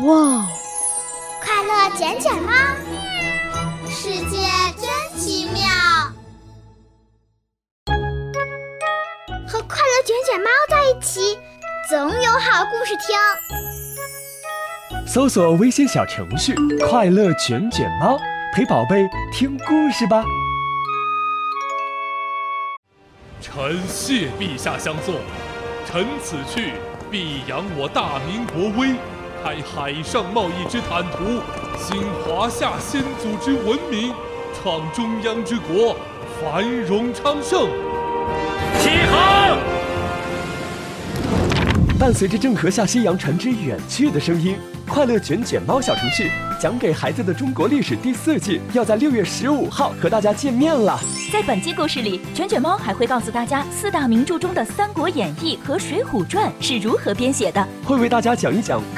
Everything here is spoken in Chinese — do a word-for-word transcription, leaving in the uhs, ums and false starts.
哇！ 快乐卷卷猫，世界真奇妙。和快乐卷卷猫在一起，总有好故事听。 搜索微信小程序“快乐卷卷猫”，陪宝贝听故事吧。 臣谢陛下相送，臣此去必扬我大明国威，开海上贸易之坦途，兴华夏先祖之文明，创中央之国，繁荣昌盛。 起航！ 伴随着郑和下西洋船只远去的声音，快乐卷卷猫小程序讲给孩子的中国历史第四季要在六月十五号和大家见面了。 在本期故事里，卷卷猫还会告诉大家四大名著中的《三国演义》和《水浒传》是如何编写的， 会为大家讲一讲